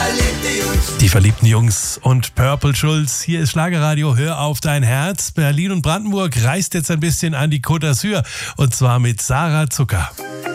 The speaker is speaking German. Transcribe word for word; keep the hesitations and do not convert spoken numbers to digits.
verliebte Jungs. Die verliebten Jungs und Purple Schulz. Hier ist Schlagerradio, hör auf dein Herz. Berlin und Brandenburg reist jetzt ein bisschen an die Côte d'Azur und zwar mit Sarah Zucker.